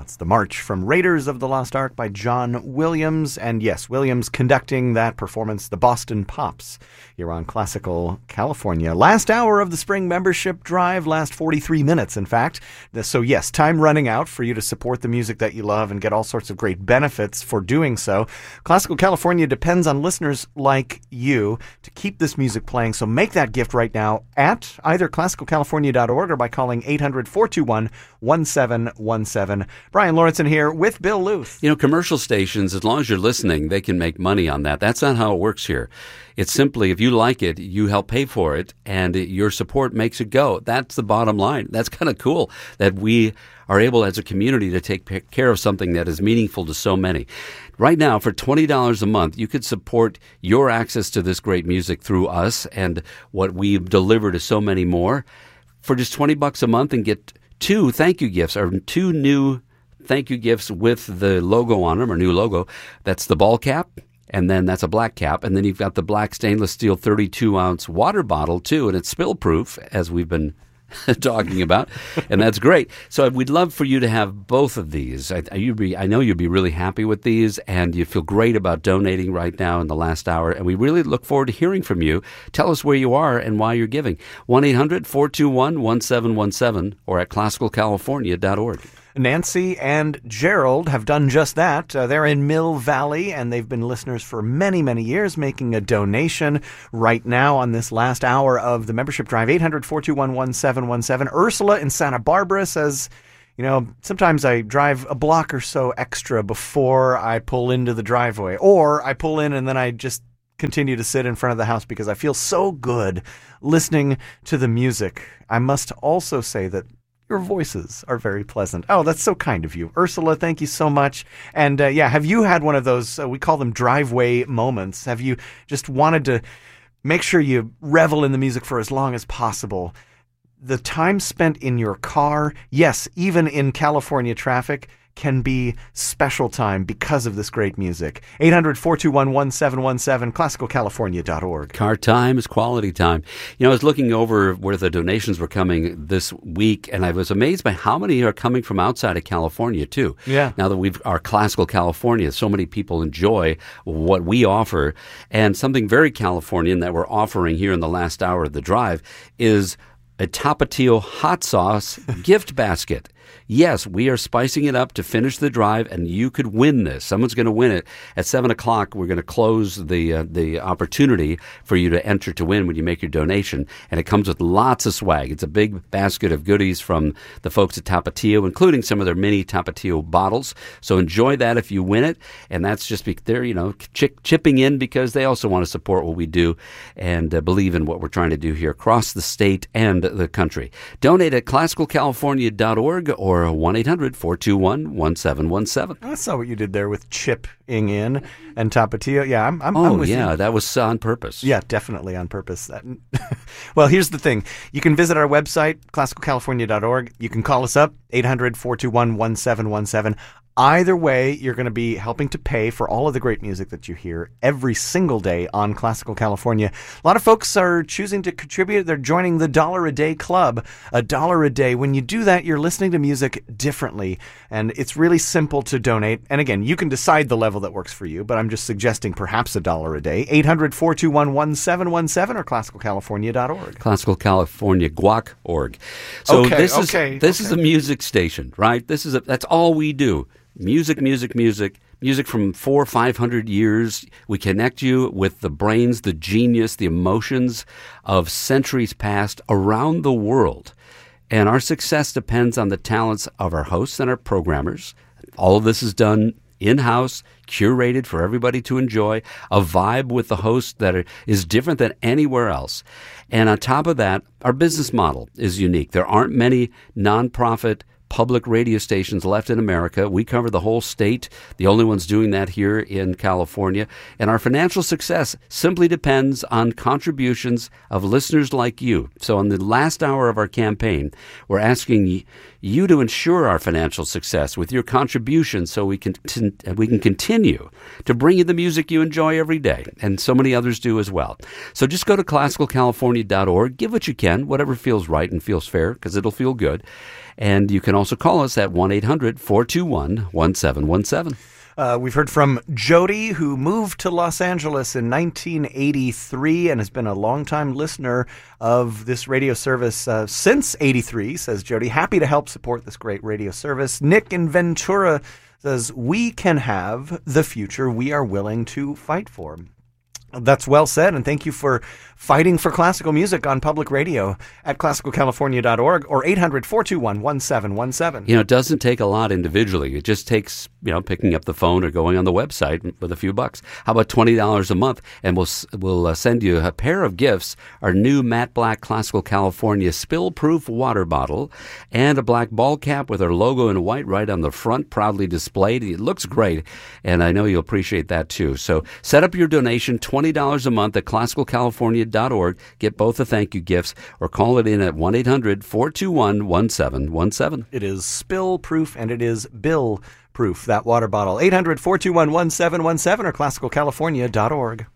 That's the March from Raiders of the Lost Ark by John Williams. And yes, Williams conducting that performance, the Boston Pops, here on Classical California. Last hour of the spring membership drive, last 43 minutes, in fact. So yes, time running out for you to support the music that you love and get all sorts of great benefits for doing so. Classical California depends on listeners like you to keep this music playing. So make that gift right now at either classicalcalifornia.org or by calling 800-421-1717. Brian Lawrenson here with Bill Luth. You know, commercial stations, as long as you're listening, they can make money on that. That's not how it works here. It's simply, if you like it, you help pay for it, and your support makes it go. That's the bottom line. That's kind of cool that we are able as a community to take care of something that is meaningful to so many. Right now, for $20 a month, you could support your access to this great music through us and what we deliver to so many more for just $20 a month and get two thank you gifts, or two new thank you gifts with the logo on them, or new logo. That's the ball cap, and then that's a black cap, and then you've got the black stainless steel 32-ounce water bottle, too, and it's spill-proof, as we've been talking about, and that's great. So we'd love for you to have both of these. I know you'd be really happy with these, and you feel great about donating right now in the last hour, and we really look forward to hearing from you. Tell us where you are and why you're giving. 1-800-421-1717 or at classicalcalifornia.org. Nancy and Gerald have done just that. They're in Mill Valley, and they've been listeners for many, many years, making a donation right now on this last hour of the membership drive. 800-421-1717. Ursula in Santa Barbara says, you know, sometimes I drive a block or so extra before I pull into the driveway, or I pull in and then I just continue to sit in front of the house because I feel so good listening to the music. I must also say that your voices are very pleasant. Oh, that's so kind of you. Ursula, thank you so much. And have you had one of those, we call them driveway moments? Have you just wanted to make sure you revel in the music for as long as possible? The time spent in your car, yes, even in California traffic, can be special time because of this great music. 800-421-1717, classicalcalifornia.org. Car time is quality time. You know, I was looking over where the donations were coming this week, and I was amazed by how many are coming from outside of California, too. Yeah. Now that our Classical California, so many people enjoy what we offer, and something very Californian that we're offering here in the last hour of the drive is a Tapatio hot sauce gift basket. Yes, we are spicing it up to finish the drive, and you could win this. Someone's going to win it. At 7 o'clock, we're going to close the opportunity for you to enter to win when you make your donation, and it comes with lots of swag. It's a big basket of goodies from the folks at Tapatio, including some of their mini Tapatio bottles. So enjoy that if you win it, and that's just they're, you know, chipping in because they also want to support what we do and believe in what we're trying to do here across the state and the country. Donate at classicalcalifornia.org or 1-800-421-1717. I saw what you did there with chipping in and Tapatio. Yeah, I'm with you. That was on purpose. Yeah, definitely on purpose. Well, here's the thing. You can visit our website, classicalcalifornia.org. You can call us up, 800-421-1717. Either way, you're going to be helping to pay for all of the great music that you hear every single day on Classical California. A lot of folks are choosing to contribute. They're joining the $1 a Day Club. $1 a day. When you do that, you're listening to music differently, and it's really simple to donate. And again, you can decide the level that works for you, but I'm just suggesting perhaps $1 a day. 800-421-1717 or classicalcalifornia.org. classicalcalifornia.org. So this is a music station, right? That's all we do. Music from 400 or 500 years. We connect you with the brains, the genius, the emotions of centuries past around the world. And our success depends on the talents of our hosts and our programmers. All of this is done in-house, curated for everybody to enjoy, a vibe with the host that is different than anywhere else. And on top of that, our business model is unique. There aren't many nonprofit public radio stations left in America. We cover the whole state, the only ones doing that here in California. And our financial success simply depends on contributions of listeners like you. So in the last hour of our campaign, we're asking you to ensure our financial success with your contributions so we can continue to bring you the music you enjoy every day, and so many others do as well. So just go to classicalcalifornia.org, give what you can, whatever feels right and feels fair, because it'll feel good. And you can also call us at 1-800-421-1717. We've heard from Jody, who moved to Los Angeles in 1983 and has been a longtime listener of this radio service since 83, says Jody. Happy to help support this great radio service. Nick in Ventura says, we can have the future we are willing to fight for. That's well said, and thank you for fighting for classical music on public radio at classicalcalifornia.org or 800-421-1717. It doesn't take a lot individually. It just takes, picking up the phone or going on the website with a few bucks. How about $20 a month, and we'll send you a pair of gifts, our new matte black Classical California spill-proof water bottle and a black ball cap with our logo in white right on the front, proudly displayed. It looks great, and I know you'll appreciate that too. So set up your donation, $20 a month at classicalcalifornia.org. Get both the thank you gifts or call it in at 1-800-421-1717. It is spill proof and it is bill proof, that water bottle. 800-421-1717 or classicalcalifornia.org.